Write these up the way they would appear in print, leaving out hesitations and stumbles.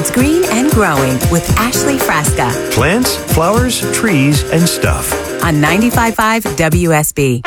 It's Green and Growing with Ashley Frasca Plants, flowers, trees, and stuff. on 95.5 WSB.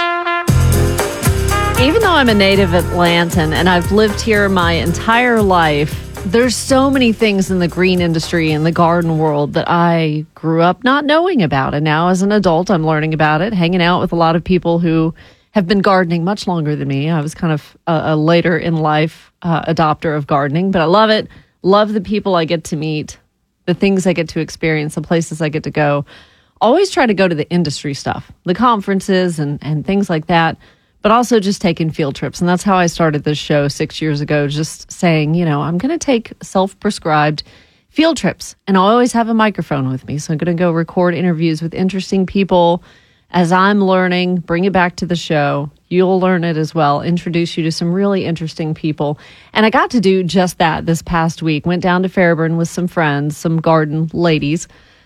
Even though I'm a native Atlantan and I've lived here my entire life, there's so many things in the green industry and the garden world that I grew up not knowing about. And now as an adult, I'm learning about it, hanging out with a lot of people who have been gardening much longer than me. I was kind of a later in life adopter of gardening, but I love it. Love the people I get to meet, the things I get to experience, the places I get to go. Always try to go to the industry stuff, the conferences and things like that, but also just taking field trips. And that's how I started this show 6 years ago, just saying, I'm going to take self-prescribed field trips, and I'll always have a microphone with me. So I'm going to go record interviews with interesting people as I'm learning, bring it back to the show. You'll learn it as well, introduce you to some really interesting people. And I got to do just that this past week. Went down to Fairburn with some friends, some garden ladies,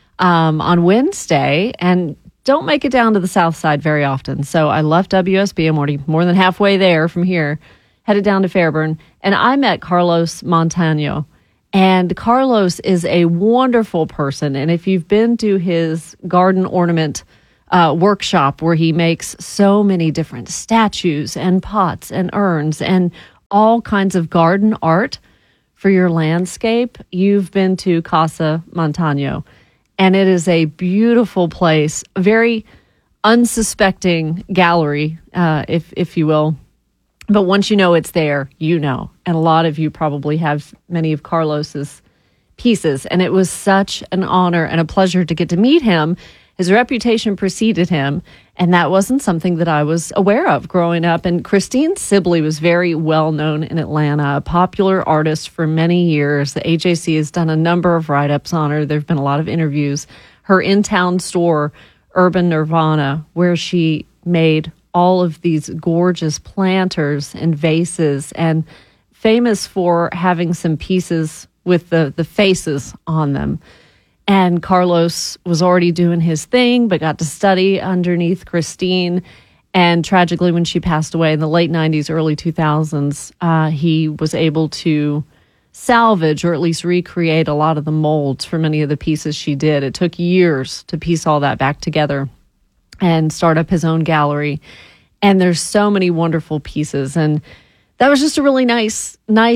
on Wednesday, and don't make it down to the south side very often. So I left WSB. I'm already more than halfway there from here, headed down to Fairburn, and I met Carlos Montano. And Carlos is a wonderful person. And if you've been to his garden ornament workshop where he makes so many different statues and pots and urns and all kinds of garden art for your landscape, you've been to Casa Montano. And it is a beautiful place, a very unsuspecting gallery, if you will. But once you know it's there, you know. And a lot of you probably have many of Carlos's pieces. And it was such an honor and a pleasure to get to meet him. His reputation preceded him, and that wasn't something that I was aware of growing up. And Christine Sibley was very well known in Atlanta, a popular artist for many years. The AJC has done a number of write-ups on her. There have been a lot of interviews. Her in-town store, Urban Nirvana, where she made all of these gorgeous planters and vases, and famous for having some pieces with the faces on them. And Carlos was already doing his thing, but got to study underneath Christine. And tragically, when she passed away in the late 90s, early 2000s, he was able to salvage or at least recreate a lot of the molds for many of the pieces she did. It took years to piece all that back together and start up his own gallery. And there's so many wonderful pieces. And that was just a really nice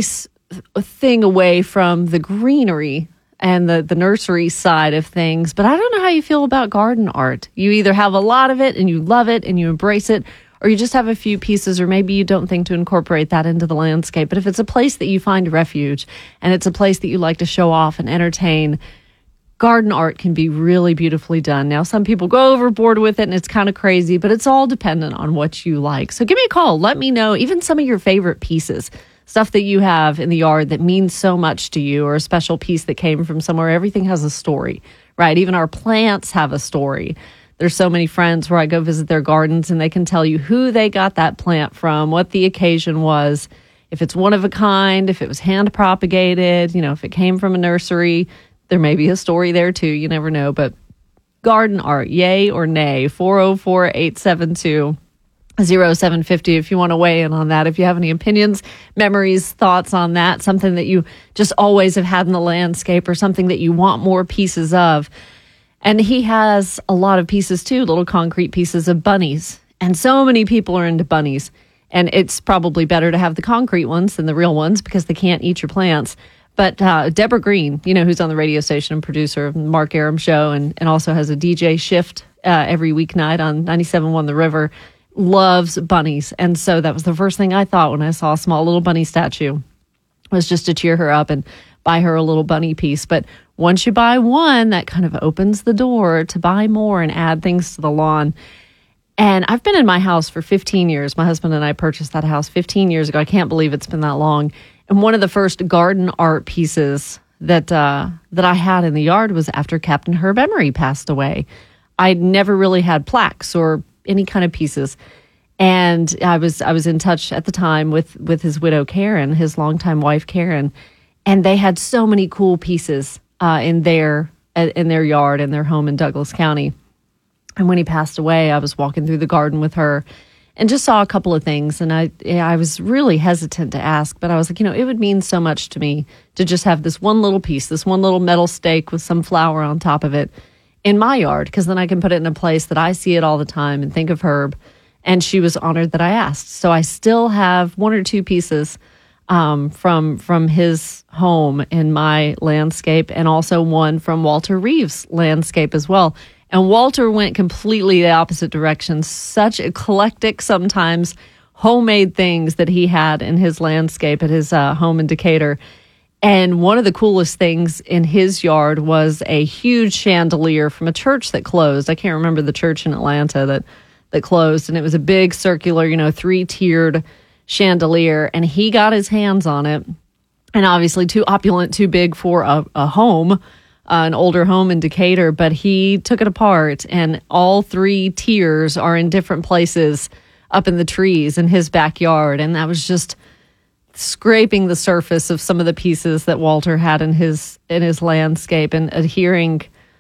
thing away from the greenery and the nursery side of things. But I don't know how you feel about garden art. You either have a lot of it and you love it and you embrace it, or you just have a few pieces, or maybe you don't think to incorporate that into the landscape. But if it's a place that you find refuge and it's a place that you like to show off and entertain, garden art can be really beautifully done. Now, some people go overboard with it and it's kind of crazy, but it's all dependent on what you like. So give me a call. Let me know even some of your favorite pieces. Stuff that you have in the yard that means so much to you, or a special piece that came from somewhere. Everything has a story, right? Even our plants have a story. There's so many friends where I go visit their gardens and they can tell you who they got that plant from, what the occasion was, if it's one of a kind, if it was hand propagated, if it came from a nursery. There may be a story there too. You never know. But garden art, yay or nay? 404-872 0750 if you want to weigh in on that. If you have any opinions, memories, thoughts on that, something that you just always have had in the landscape or something that you want more pieces of. And he has a lot of pieces too, little concrete pieces of bunnies. And so many people are into bunnies. And it's probably better to have the concrete ones than the real ones because they can't eat your plants. But Deborah Green, who's on the radio station and producer of the Mark Aram Show and also has a DJ shift every weeknight on 97.1 The River, loves bunnies. And so that was the first thing I thought when I saw a small little bunny statue, was just to cheer her up and buy her a little bunny piece. But once you buy one, that kind of opens the door to buy more and add things to the lawn. And I've been in my house for 15 years. My husband and I purchased that house 15 years ago. I can't believe it's been that long. And one of the first garden art pieces that I had in the yard was after Captain Herb Emery passed away. I'd never really had plaques or any kind of pieces. And I was in touch at the time with his widow, Karen, his longtime wife, Karen. And they had so many cool pieces in their yard, in their home in Douglas County. And when he passed away, I was walking through the garden with her, and just saw a couple of things. And I was really hesitant to ask, but I was like, it would mean so much to me to just have this one little piece, this one little metal stake with some flower on top of it in my yard, because then I can put it in a place that I see it all the time and think of Herb. And she was honored that I asked. So I still have one or two pieces from his home in my landscape, and also one from Walter Reeves' landscape as well. And Walter went completely the opposite direction. Such eclectic, sometimes homemade things that he had in his landscape at his home in Decatur. And one of the coolest things in his yard was a huge chandelier from a church that closed. I can't remember the church in Atlanta that closed. And it was a big circular, 3-tiered chandelier. And he got his hands on it. And obviously too opulent, too big for a home, an older home in Decatur. But he took it apart, and all 3 tiers are in different places up in the trees in his backyard. And that was just scraping the surface of some of the pieces that Walter had in his landscape, and adhering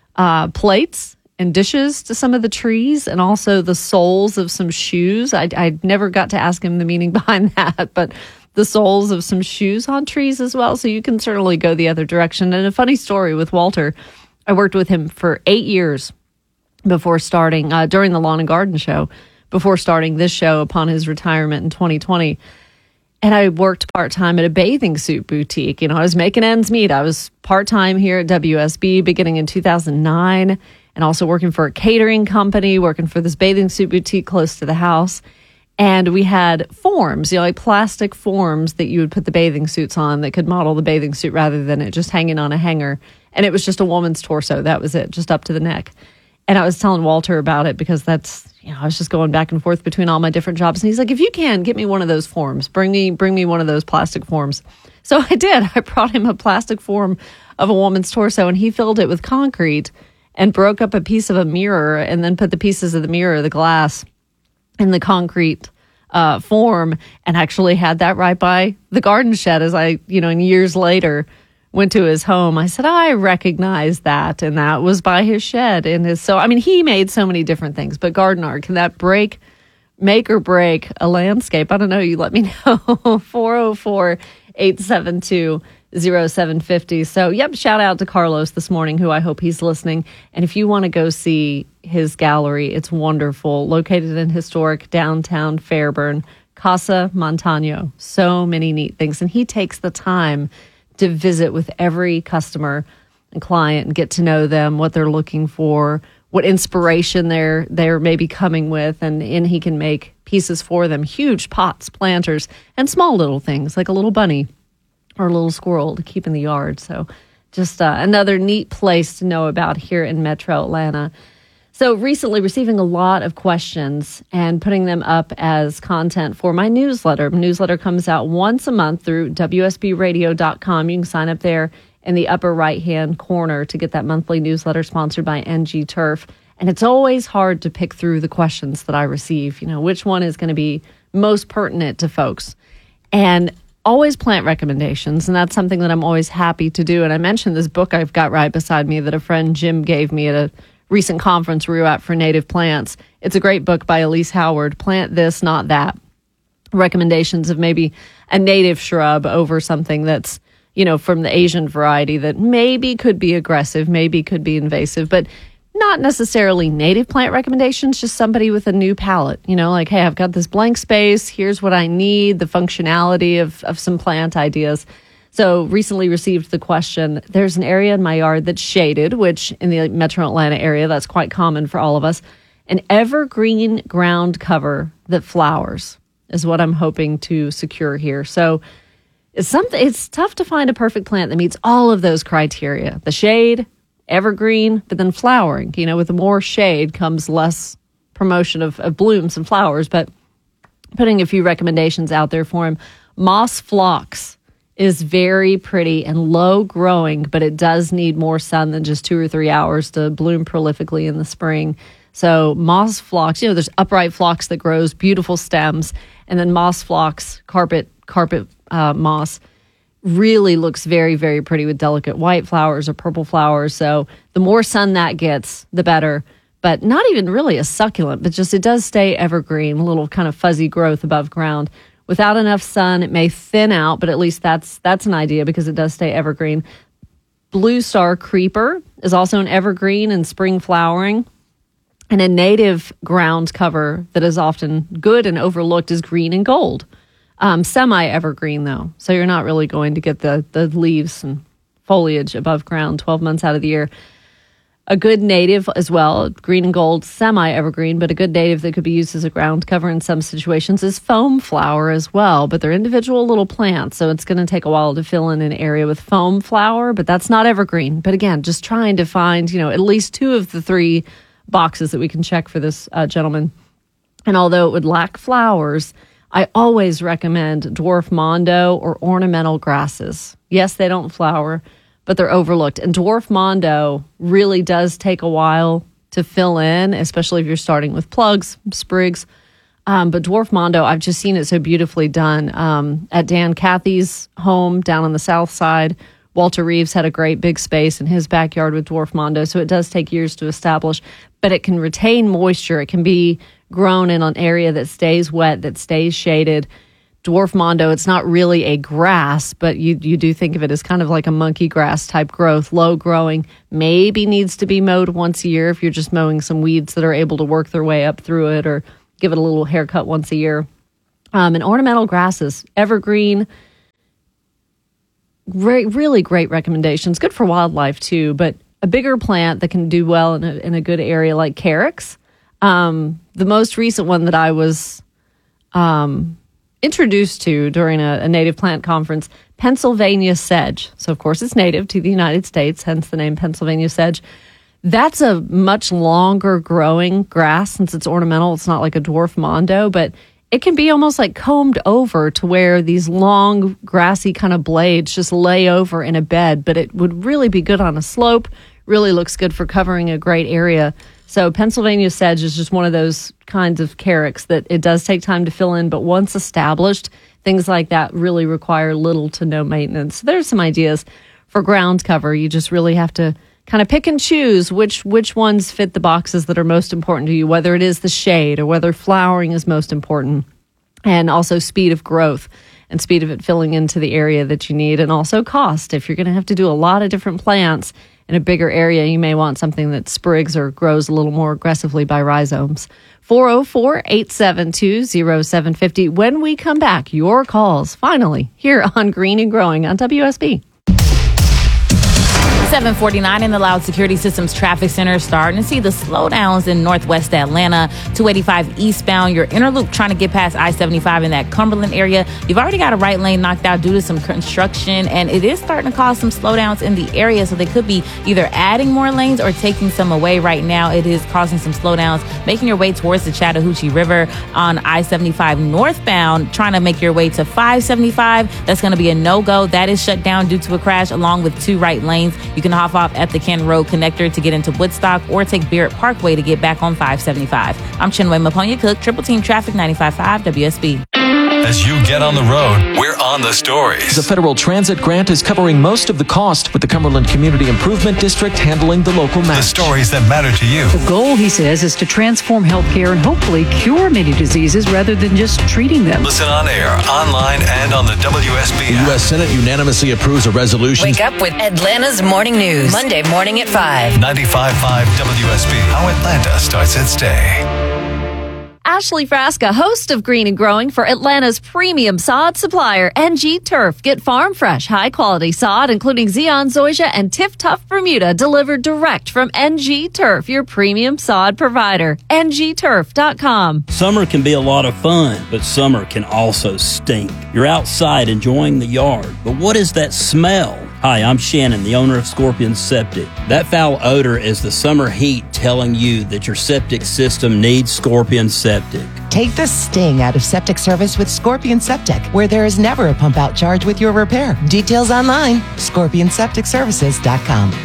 plates and dishes to some of the trees, and also the soles of some shoes. I never got to ask him the meaning behind that, but the soles of some shoes on trees as well. So you can certainly go the other direction. And a funny story with Walter, I worked with him for 8 years before starting, during the Lawn and Garden Show, before starting this show upon his retirement in 2020. And I worked part-time at a bathing suit boutique. I was making ends meet. I was part-time here at WSB beginning in 2009, and also working for a catering company, working for this bathing suit boutique close to the house. And we had forms, like plastic forms that you would put the bathing suits on that could model the bathing suit rather than it just hanging on a hanger. And it was just a woman's torso. That was it, just up to the neck. And I was telling Walter about it because that's, I was just going back and forth between all my different jobs. And he's like, if you can, get me one of those forms. Bring me one of those plastic forms. So I did. I brought him a plastic form of a woman's torso, and he filled it with concrete and broke up a piece of a mirror, and then put the pieces of the mirror, the glass, in the concrete form, and actually had that right by the garden shed. As I, and years later went to his home, I said, I recognize that. And that was by his shed. He made so many different things, but garden art, can that make or break a landscape? I don't know. You let me know. 404-872-0750. So, shout out to Carlos this morning, who I hope he's listening. And if you want to go see his gallery, it's wonderful. Located in historic downtown Fairburn, Casa Montano. So many neat things. And he takes the time to visit with every customer and client and get to know them, what they're looking for, what inspiration they're maybe coming with, and he can make pieces for them, huge pots, planters, and small little things like a little bunny or a little squirrel to keep in the yard. So just another neat place to know about here in Metro Atlanta. So recently receiving a lot of questions and putting them up as content for my newsletter. My newsletter comes out once a month through WSBradio.com. You can sign up there in the upper right-hand corner to get that monthly newsletter sponsored by NG Turf. And it's always hard to pick through the questions that I receive, which one is going to be most pertinent to folks. And always plant recommendations, and that's something that I'm always happy to do. And I mentioned this book I've got right beside me that a friend Jim gave me at a recent conference we were at for native plants. It's a great book by Elise Howard, Plant This, Not That. Recommendations of maybe a native shrub over something that's, from the Asian variety that maybe could be aggressive, maybe could be invasive, but not necessarily native plant recommendations, just somebody with a new palette, like, hey, I've got this blank space. Here's what I need, the functionality of some plant ideas. So recently received the question, there's an area in my yard that's shaded, which in the Metro Atlanta area, that's quite common for all of us. An evergreen ground cover that flowers is what I'm hoping to secure here. So it's tough to find a perfect plant that meets all of those criteria. The shade, evergreen, but then flowering. With more shade comes less promotion of blooms and flowers, but putting a few recommendations out there for him. Moss phlox is very pretty and low growing, but it does need more sun than just 2 or 3 hours to bloom prolifically in the spring. So moss phlox, there's upright phlox that grows beautiful stems, and then moss phlox, carpet moss, really looks very, very pretty with delicate white flowers or purple flowers. So the more sun that gets, the better. but not even really a succulent, but just it does stay evergreen, a little kind of fuzzy growth above ground. Without enough sun, it may thin out, but at least that's an idea because it does stay evergreen. Blue Star Creeper is also an evergreen and spring flowering. And a native ground cover that is often good and overlooked is green and gold. Semi-evergreen, though. So you're not really going to get the leaves and foliage above ground 12 months out of the year. A good native as well, green and gold, semi-evergreen, but a good native that could be used as a ground cover in some situations is foam flower as well. But they're individual little plants, so it's going to take a while to fill in an area with foam flower, but that's not evergreen. But again, just trying to find, at least 2 of the 3 boxes that we can check for this gentleman. And although it would lack flowers, I always recommend dwarf mondo or ornamental grasses. Yes, they don't flower, but they're overlooked. And dwarf mondo really does take a while to fill in, especially if you're starting with plugs, sprigs. But dwarf mondo, I've just seen it so beautifully done. At Dan Cathy's home down on the south side, Walter Reeves had a great big space in his backyard with dwarf mondo, so it does take years to establish, but it can retain moisture. It can be grown in an area that stays wet, that stays shaded. Dwarf mondo, it's not really a grass, but you do think of it as kind of like a monkey grass type growth, low growing, maybe needs to be mowed once a year if you're just mowing some weeds that are able to work their way up through it, or give it a little haircut once a year. And ornamental grasses, evergreen, really great recommendations. Good for wildlife too, but a bigger plant that can do well in a good area like carex. The most recent one that I was introduced to during a native plant conference, Pennsylvania sedge. So of course it's native to the United States, hence the name Pennsylvania sedge. That's a much longer growing grass since it's ornamental. It's not like a dwarf mondo, but it can be almost like combed over to where these long grassy kind of blades just lay over in a bed, but it would really be good on a slope, really looks good for covering a great area. So Pennsylvania sedge is just one of those kinds of carex that it does take time to fill in, but once established, things like that really require little to no maintenance. So there's some ideas for ground cover. You just really have to kind of pick and choose which ones fit the boxes that are most important to you, whether it is the shade or whether flowering is most important, and also speed of growth and speed of it filling into the area that you need, and also cost. If you're going to have to do a lot of different plants in a bigger area, you may want something that sprigs or grows a little more aggressively by rhizomes. 404-872-0750. When we come back, your calls finally here on Green and Growing on WSB. 749 in the Loud Security Systems Traffic Center, starting to see the slowdowns in northwest Atlanta. 285 eastbound, your inner loop trying to get past I-75 in that Cumberland area. You've already got a right lane knocked out due to some construction, and it is starting to cause some slowdowns in the area, so they could be either adding more lanes or taking some away. Right now, it is causing some slowdowns. Making your way towards the Chattahoochee River on I-75 northbound, trying to make your way to 575. That's going to be a no-go. That is shut down due to a crash, along with 2 right lanes. You can hop off at the Canton Road connector to get into Woodstock, or take Barrett Parkway to get back on 575. I'm Chinwe Maponya Cook, Triple Team Traffic 95.5 WSB. As you get on the road, we're on the stories. The federal transit grant is covering most of the cost, with the Cumberland Community Improvement District handling the local match. The stories that matter to you. The goal, he says, is to transform healthcare and hopefully cure many diseases rather than just treating them. Listen on air, online, and on the WSB app. The U.S. Senate unanimously approves a resolution. Wake up with Atlanta's Morning News, Monday morning at 5. 95.5 WSB, how Atlanta starts its day. Ashley Frasca, host of Green and Growing for Atlanta's premium sod supplier, NG Turf. Get farm fresh, high quality sod, including Zeon, Zoysia, and Tiff Tough Bermuda, delivered direct from NG Turf, your premium sod provider. ngturf.com. Summer can be a lot of fun, but summer can also stink. You're outside enjoying the yard, but what is that smell? Hi, I'm Shannon, the owner of Scorpion Septic. That foul odor is the summer heat telling you that your septic system needs Scorpion Septic. Take the sting out of septic service with Scorpion Septic, where there is never a pump out charge with your repair. Details online, scorpionsepticservices.com.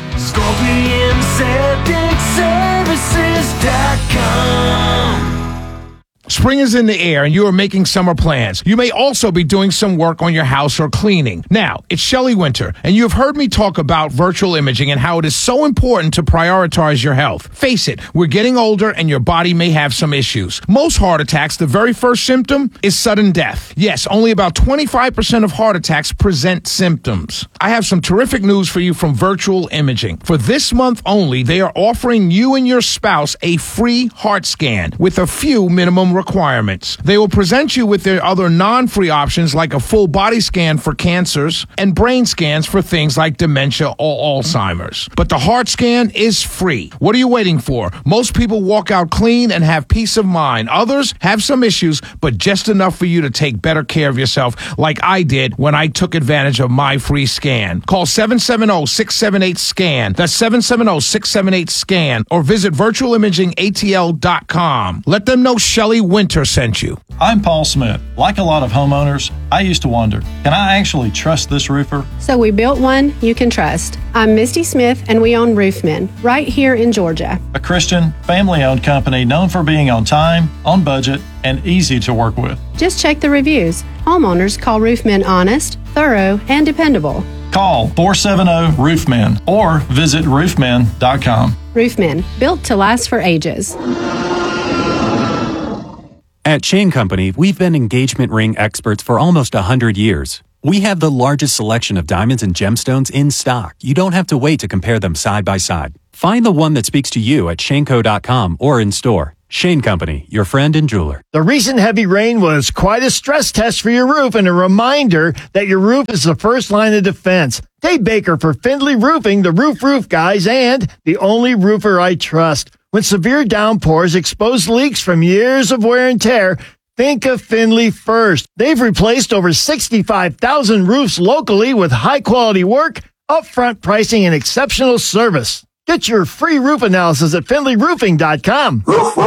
scorpionsepticservices.com. Spring is in the air and you are making summer plans. You may also be doing some work on your house or cleaning. Now, it's Shelley Winter, and you have heard me talk about virtual imaging and how it is so important to prioritize your health. Face it, we're getting older and your body may have some issues. Most heart attacks, the very first symptom is sudden death. Yes, only about 25% of heart attacks present symptoms. I have some terrific news for you from Virtual Imaging. For this month only, they are offering you and your spouse a free heart scan with a few minimum requirements. They will present you with their other non-free options like a full body scan for cancers and brain scans for things like dementia or Alzheimer's. But the heart scan is free. What are you waiting for? Most people walk out clean and have peace of mind. Others have some issues, but just enough for you to take better care of yourself like I did when I took advantage of my free scan. Call 770-678-SCAN. That's 770-678-SCAN or visit virtualimagingatl.com. Let them know Shelley Winter sent you. I'm Paul Smith. Like a lot of homeowners, I used to wonder, can I actually trust this roofer? So we built one you can trust. I'm Misty Smith, and we own Roofmen right here in Georgia. A Christian, family-owned company known for being on time, on budget, and easy to work with. Just check the reviews. Homeowners call Roofmen honest, thorough, and dependable. Call 470-ROOFMEN or visit roofmen.com. Roofmen, built to last for ages. At Chain Company, we've been engagement ring experts for almost 100 years. We have the largest selection of diamonds and gemstones in stock. You don't have to wait to compare them side by side. Find the one that speaks to you at shaneco.com or in store. Shane Company, your friend and jeweler. The recent heavy rain was quite a stress test for your roof and a reminder that your roof is the first line of defense. Dave Baker for Findlay Roofing, the roof guys, and the only roofer I trust. When severe downpours expose leaks from years of wear and tear, think of Findlay first. They've replaced over 65,000 roofs locally with high-quality work, upfront pricing, and exceptional service. Get your free roof analysis at FindlayRoofing.com.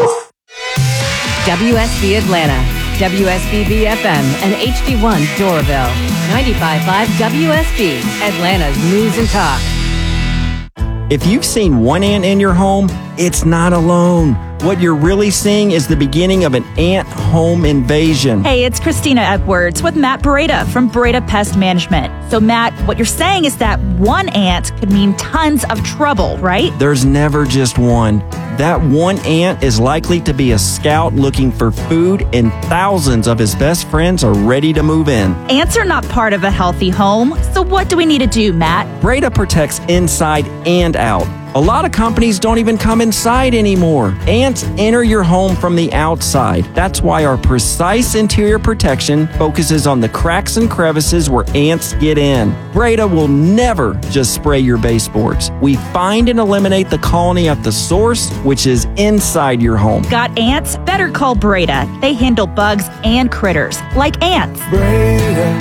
WSB Atlanta, WSB FM, and HD1 Doraville. 95.5 WSB, Atlanta's News and Talk. If you've seen one ant in your home, it's not alone. What you're really seeing is the beginning of an ant home invasion. Hey, it's Christina Edwards with Matt Beretta from Beretta Pest Management. So, Matt, what you're saying is that one ant could mean tons of trouble, right? There's never just one. That one ant is likely to be a scout looking for food, and thousands of his best friends are ready to move in. Ants are not part of a healthy home. So what do we need to do, Matt? Breda protects inside and out. A lot of companies don't even come inside anymore. Ants enter your home from the outside. That's why our precise interior protection focuses on the cracks and crevices where ants get in. Breda will never just spray your baseboards. We find and eliminate the colony at the source, which is inside your home. Got ants? Better call Breda. They handle bugs and critters, like ants. Breda,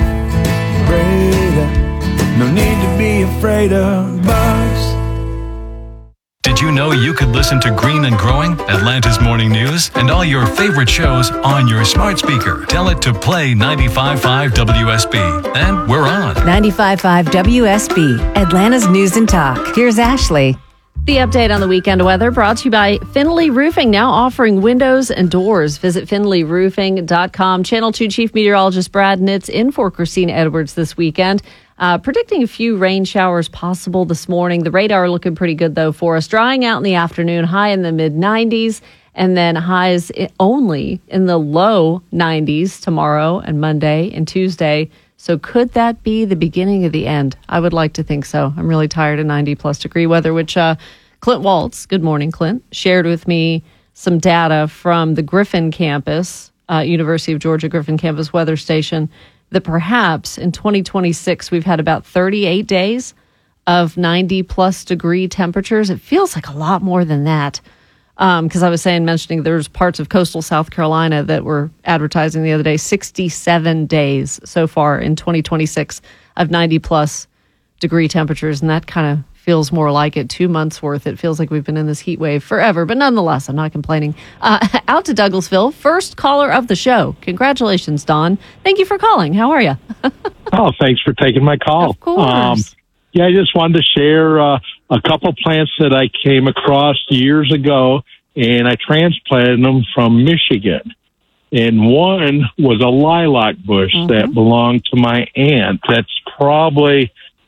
no need to be afraid of bugs. Did you know you could listen to Green and Growing, Atlanta's morning news, and all your favorite shows on your smart speaker? Tell it to play 95.5 WSB. And we're on. 95.5 WSB, Atlanta's News and Talk. Here's Ashley. The update on the weekend weather brought to you by Findlay Roofing, now offering windows and doors. Visit FindlayRoofing.com. Channel 2 Chief Meteorologist Brad Nitz in for Christina Edwards this weekend. Predicting a few rain showers possible this morning. The radar looking pretty good, though, for us. Drying out in the afternoon, high in the mid-90s, and then highs only in the low 90s tomorrow and Monday and Tuesday. So could that be the beginning of the end? I would like to think so. I'm really tired of 90-plus degree weather, which Clint Waltz, good morning, Clint, shared with me some data from the Griffin campus, University of Georgia Griffin campus weather station, that perhaps in 2026 we've had about 38 days of 90-plus degree temperatures. It feels like a lot more than that because I was mentioning there's parts of coastal South Carolina that were advertising the other day, 67 days so far in 2026 of 90-plus degree temperatures, and that kind of feels more like it. 2 months worth. It feels like we've been in this heat wave forever, but nonetheless, I'm not complaining. Out to Douglasville, first caller of the show. Congratulations, Don. Thank you for calling. How are you? Oh, thanks for taking my call. Of course. I just wanted to share a couple plants that I came across years ago, and I transplanted them from Michigan. and one was a lilac bush that belonged to my aunt. That's probably,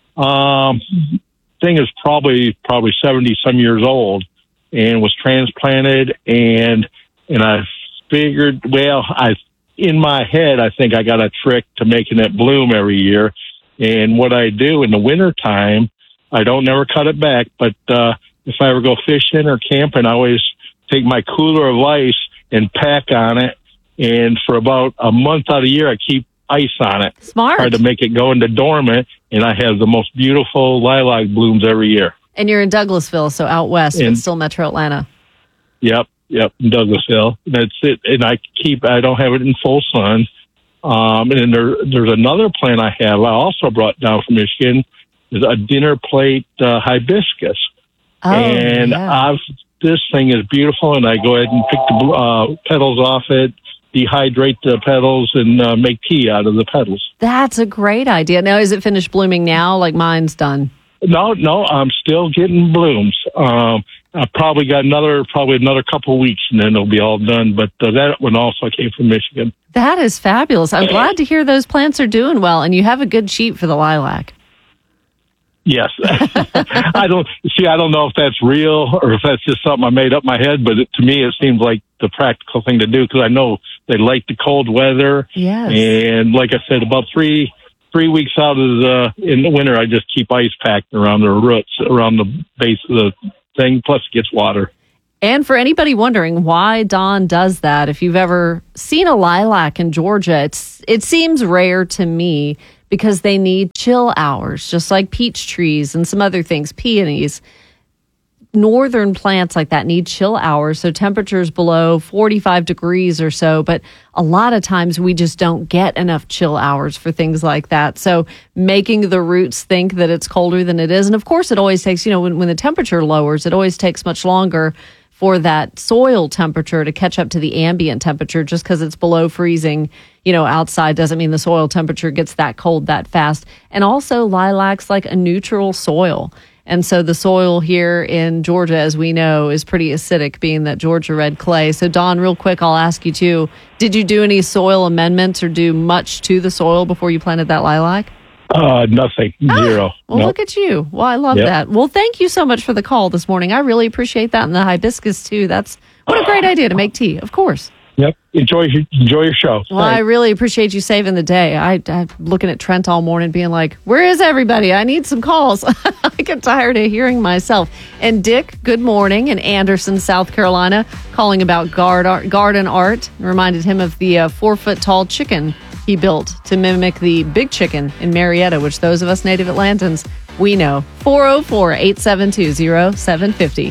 thing is probably 70 some years old, and was transplanted. And I figured, in my head, I think I got a trick to making it bloom every year. And what I do in the wintertime, I don't never cut it back, but if I ever go fishing or camping, I always take my cooler of ice and pack on it. And for about a month out of the year, I keep ice on it. Smart. Try to make it go into dormant, and I have the most beautiful lilac blooms every year. And you're in Douglasville, so out west, but still Metro Atlanta. Yep, in Douglasville. That's it. And I don't have it in full sun. And then there's another plant I have. I also brought down from Michigan, is a dinner plate hibiscus. And this thing is beautiful, and I go ahead and pick the petals off it, dehydrate the petals, and make tea out of the petals. That's a great idea. Now, is it finished blooming now, like mine's done? No, I'm still getting blooms. I probably got another couple weeks, and then it'll be all done. But that one also came from Michigan. That is fabulous. I'm glad to hear those plants are doing well, and you have a good sheet for the lilac. Yes. I don't know if that's real or if that's just something I made up in my head, but to me it seems like the practical thing to do, because I know they like the cold weather. Yes. And like I said, about three weeks out in the winter, I just keep ice packed around the roots, around the base of the thing, plus it gets water. And for anybody wondering why Don does that, if you've ever seen a lilac in Georgia, it seems rare to me, because they need chill hours, just like peach trees and some other things, peonies. Northern plants like that need chill hours, so temperatures below 45 degrees or so. But a lot of times we just don't get enough chill hours for things like that. So making the roots think that it's colder than it is. And of course, it always takes, when the temperature lowers, it always takes much longer for that soil temperature to catch up to the ambient temperature. Just because it's below freezing, outside doesn't mean the soil temperature gets that cold that fast. And also lilacs like a neutral soil. And so the soil here in Georgia, as we know, is pretty acidic, being that Georgia red clay. So Don, real quick, I'll ask you too, did you do any soil amendments or do much to the soil before you planted that lilac? Nothing. Zero. Well, Nope. Look at you. Well, I love Yep. that. Well, thank you so much for the call this morning. I really appreciate that. And the hibiscus too. What a great idea to make tea, of course. Yep. Enjoy your show. Well, I really appreciate you saving the day. I'm looking at Trent all morning being like, where is everybody? I need some calls. I get tired of hearing myself. And Dick, good morning, in Anderson, South Carolina, calling about garden art. Reminded him of the 4-foot-tall chicken he built to mimic the big chicken in Marietta, which those of us native Atlantans, we know. 404-872-0750.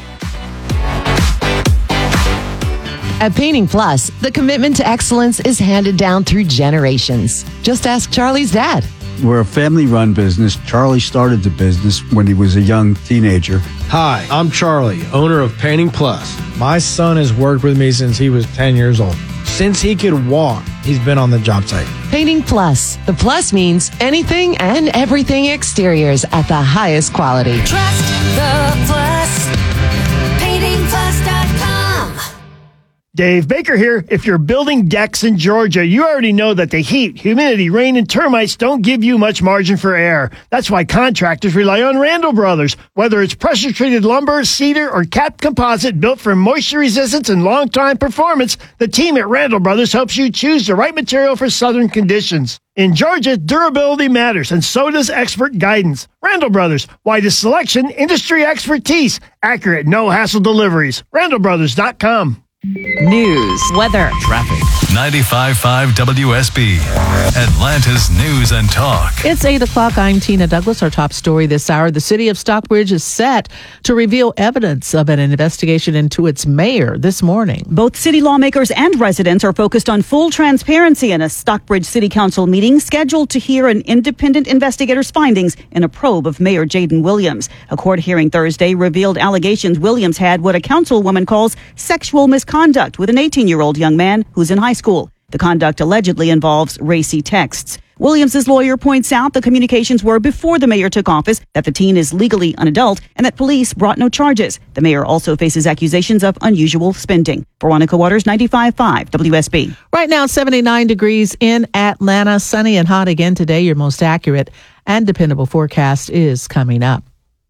At Painting Plus, the commitment to excellence is handed down through generations. Just ask Charlie's dad. We're a family-run business. Charlie started the business when he was a young teenager. Hi, I'm Charlie, owner of Painting Plus. My son has worked with me since he was 10 years old. Since he could walk, he's been on the job site. Painting Plus. The plus means anything and everything exteriors at the highest quality. Trust the Plus. PaintingPlus.com. Dave Baker here. If you're building decks in Georgia, you already know that the heat, humidity, rain, and termites don't give you much margin for error. That's why contractors rely on Randall Brothers. Whether it's pressure-treated lumber, cedar, or capped composite built for moisture resistance and long-time performance, the team at Randall Brothers helps you choose the right material for southern conditions. In Georgia, durability matters, and so does expert guidance. Randall Brothers, widest selection, industry expertise, accurate, no-hassle deliveries. RandallBrothers.com. News, weather, traffic. 95.5 WSB, Atlanta's News and Talk. It's 8 o'clock. I'm Tina Douglas. Our top story this hour. The city of Stockbridge is set to reveal evidence of an investigation into its mayor this morning. Both city lawmakers and residents are focused on full transparency in a Stockbridge City Council meeting scheduled to hear an independent investigator's findings in a probe of Mayor Jaden Williams. A court hearing Thursday revealed allegations Williams had what a councilwoman calls sexual misconduct with an 18-year-old young man who's in high school. The conduct allegedly involves racy texts. Williams' lawyer points out the communications were before the mayor took office, that the teen is legally an adult, and that police brought no charges. The mayor also faces accusations of unusual spending. Veronica Waters, 95.5 WSB. Right now, 79 degrees in Atlanta. Sunny and hot again today. Your most accurate and dependable forecast is coming up.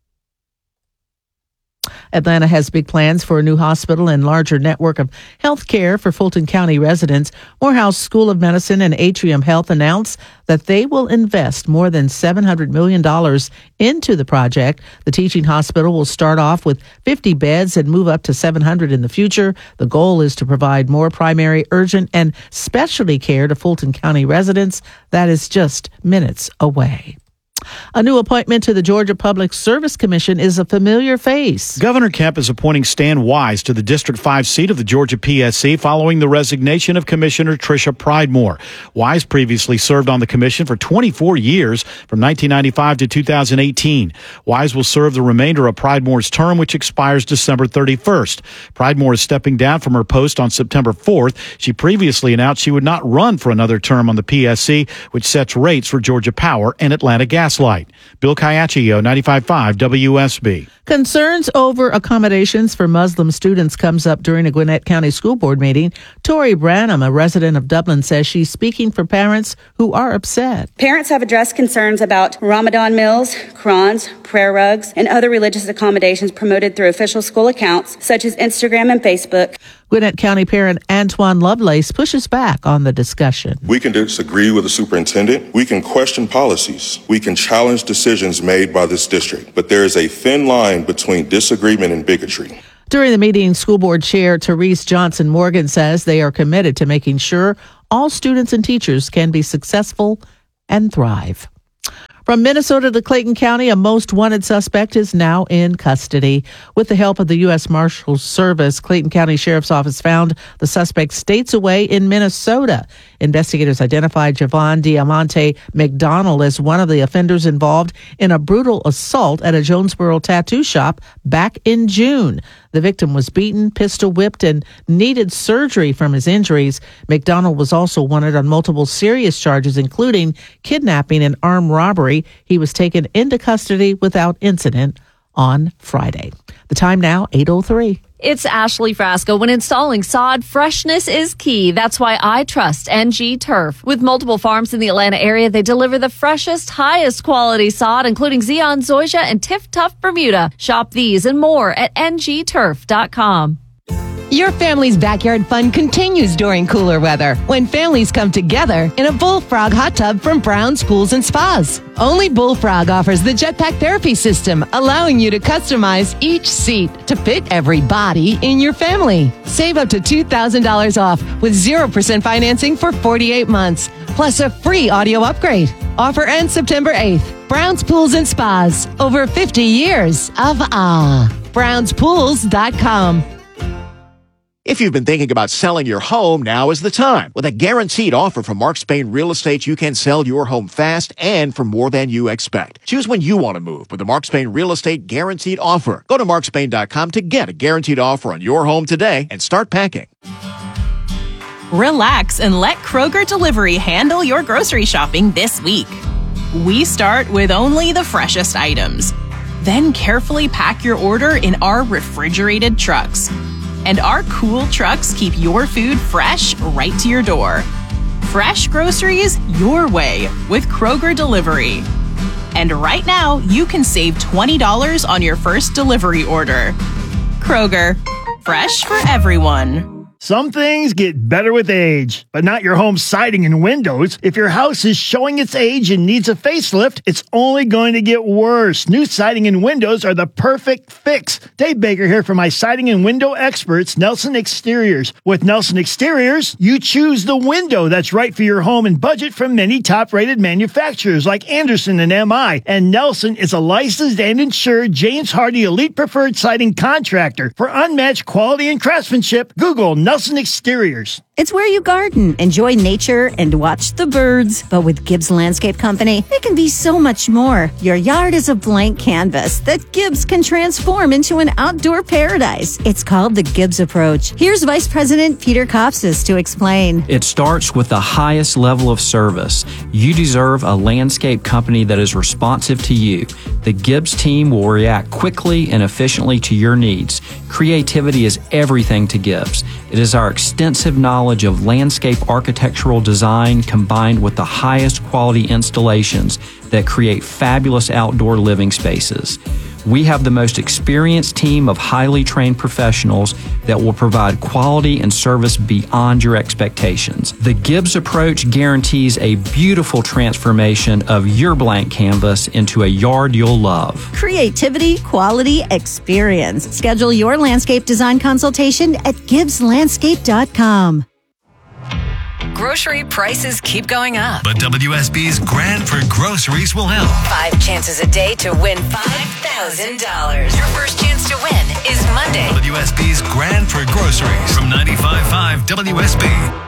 Atlanta has big plans for a new hospital and larger network of health care for Fulton County residents. Morehouse School of Medicine and Atrium Health announced that they will invest more than $700 million into the project. The teaching hospital will start off with 50 beds and move up to 700 in the future. The goal is to provide more primary, urgent, and specialty care to Fulton County residents. That is just minutes away. A new appointment to the Georgia Public Service Commission is a familiar face. Governor Kemp is appointing Stan Wise to the District 5 seat of the Georgia PSC following the resignation of Commissioner Tricia Pridemore. Wise previously served on the commission for 24 years from 1995 to 2018. Wise will serve the remainder of Pridemore's term, which expires December 31st. Pridemore is stepping down from her post on September 4th. She previously announced she would not run for another term on the PSC, which sets rates for Georgia Power and Atlanta Gas Light. Bill Caiaccio, 95.5 WSB. Concerns over accommodations for Muslim students comes up during a Gwinnett County School Board meeting. Tori Branham, a resident of Dublin, says she's speaking for parents who are upset. Parents have addressed concerns about Ramadan meals, Qurans, prayer rugs, and other religious accommodations promoted through official school accounts such as Instagram and Facebook. Gwinnett County parent Antoine Lovelace pushes back on the discussion. We can disagree with the superintendent. We can question policies. We can challenge decisions made by this district. But there is a thin line between disagreement and bigotry. During the meeting, School Board Chair Therese Johnson Morgan says they are committed to making sure all students and teachers can be successful and thrive. From Minnesota to Clayton County, a most wanted suspect is now in custody. With the help of the U.S. Marshals Service, Clayton County Sheriff's Office found the suspect states away in Minnesota. Investigators identified Javon Diamante McDonald as one of the offenders involved in a brutal assault at a Jonesboro tattoo shop back in June. The victim was beaten, pistol whipped, and needed surgery from his injuries. McDonald was also wanted on multiple serious charges, including kidnapping and armed robbery. He was taken into custody without incident on Friday. The time now, 8:03. It's Ashley Frasco. When installing sod, freshness is key. That's why I trust NG Turf. With multiple farms in the Atlanta area, they deliver the freshest, highest quality sod, including Zeon Zoysia and Tiff Tough Bermuda. Shop these and more at ngturf.com. Your family's backyard fun continues during cooler weather when families come together in a Bullfrog hot tub from Brown's Pools and Spas. Only Bullfrog offers the Jetpack Therapy System, allowing you to customize each seat to fit every body in your family. Save up to $2,000 off with 0% financing for 48 months, plus a free audio upgrade. Offer ends September 8th. Brown's Pools and Spas, over 50 years of BrownsPools.com. If you've been thinking about selling your home, now is the time. With a guaranteed offer from Mark Spain Real Estate, you can sell your home fast and for more than you expect. Choose when you want to move with the Mark Spain Real Estate Guaranteed Offer. Go to markspain.com to get a guaranteed offer on your home today and start packing. Relax and let Kroger Delivery handle your grocery shopping this week. We start with only the freshest items. Then carefully pack your order in our refrigerated trucks. And our cool trucks keep your food fresh right to your door. Fresh groceries your way with Kroger Delivery. And right now, you can save $20 on your first delivery order. Kroger, fresh for everyone. Some things get better with age, but not your home siding and windows. If your house is showing its age and needs a facelift, it's only going to get worse. New siding and windows are the perfect fix. Dave Baker here for my siding and window experts, Nelson Exteriors. With Nelson Exteriors, you choose the window that's right for your home and budget from many top-rated manufacturers like Anderson and MI. And Nelson is a licensed and insured James Hardie Elite Preferred Siding contractor. For unmatched quality and craftsmanship, Google Nelson Exteriors. It's where you garden, enjoy nature, and watch the birds. But with Gibbs Landscape Company, it can be so much more. Your yard is a blank canvas that Gibbs can transform into an outdoor paradise. It's called the Gibbs approach. Here's Vice President Peter Kopsis to explain. It starts with the highest level of service. You deserve a landscape company that is responsive to you. The Gibbs team will react quickly and efficiently to your needs. Creativity is everything to Gibbs. It is our extensive knowledge of landscape architectural design combined with the highest quality installations that create fabulous outdoor living spaces. We have the most experienced team of highly trained professionals that will provide quality and service beyond your expectations. The Gibbs approach guarantees a beautiful transformation of your blank canvas into a yard you'll love. Creativity, quality, experience. Schedule your landscape design consultation at GibbsLandscape.com. Grocery prices keep going up. But WSB's Grand for Groceries will help. 5 chances a day to win $5,000. Your first chance to win is Monday. WSB's Grand for Groceries from 95.5 WSB.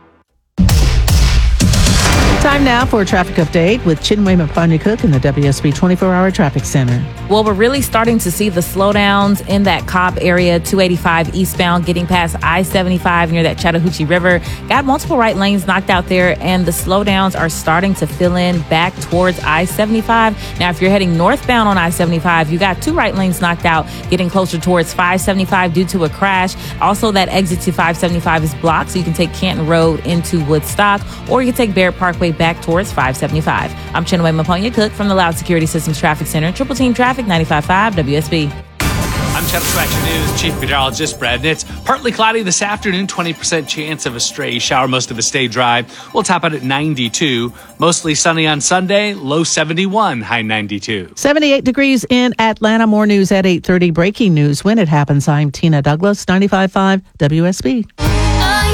Time now for a traffic update with Chinwe Mapanya-Cook in the WSB 24-hour traffic center. Well, we're really starting to see the slowdowns in that Cobb area, 285 eastbound, getting past I-75 near that Chattahoochee River. Got multiple right lanes knocked out there, and the slowdowns are starting to fill in back towards I-75. Now, if you're heading northbound on I-75, you got 2 right lanes knocked out, getting closer towards 575 due to a crash. Also, that exit to 575 is blocked, so you can take Canton Road into Woodstock, or you can take Barrett Parkway back towards 575. I'm Chinwe Mapanya-Cook from the Loud Security Systems Traffic Center, Triple Team Traffic, 95.5 WSB. I'm Channel 2 Action News Chief Meteorologist Brad Nitz. Partly cloudy this afternoon, 20% chance of a stray shower. Most of it stay dry. We'll top out at 92. Mostly sunny on Sunday, low 71, high 92. 78 degrees in Atlanta. More news at 8:30. Breaking news when it happens. I'm Tina Douglas, 95.5 WSB.